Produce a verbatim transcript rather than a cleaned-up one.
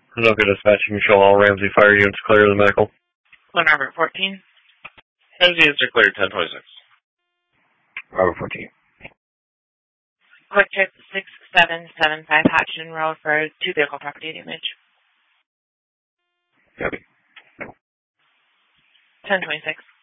Anoka dispatching, Michelle All Ramsey Fire Units clear to the medical. One Robert fourteen. Ramsey units are cleared, ten twenty-six. Robert fourteen. Quick trip six seven seven five Hatchton Road for two vehicle property damage. Copy. ten twenty-six.